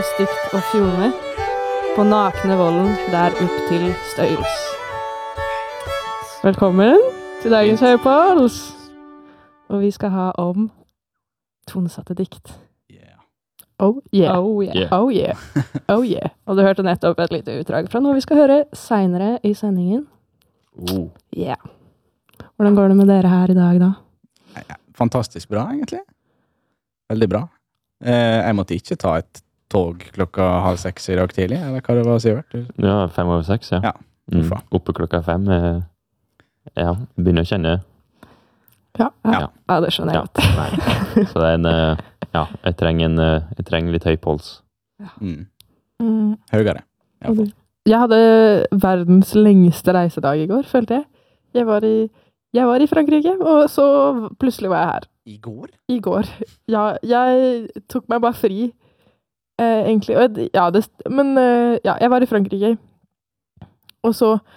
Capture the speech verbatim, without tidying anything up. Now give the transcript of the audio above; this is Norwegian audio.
stygt og fjone på nakne volden der opp til Støyls. Velkommen til dagens høypåls. Og vi skal ha om tonesatte dikt. Yeah. Oh yeah. Oh yeah. Oh yeah. Oh yeah. Og du hørte nettopp et lite utdrag fra noe vi skal høre senere i sendingen. Oh. Yeah. Hvordan går det med dere her i dag da? Fantastisk bra, egentlig. Veldig bra. Eh, jeg måtte ikke ta et tog klokka halv seks i dag tidlig, eller hva det var, Sivert? Ja, fem over seks, ja. Ja, mm. ufa. Oppe klokka fem. Eh, ja, begynner å kjenne. Ja, ja. Ja. ja det skjønner jeg Ja. godt. Nei. Så det er en, eh, ja, jeg trenger, en, eh, jeg trenger litt høy puls. Mm. Mm. Høyere. i hvert fall. Jeg hadde verdens lengste reisedag i går, følte jeg. Jeg var i, jeg var i Frankrike, og så plutselig var jeg her. I går? I går. Ja, jeg tok meg bare fri, eh, egentlig. Og, ja, det, men eh, ja, jeg var i Frankrike. Og så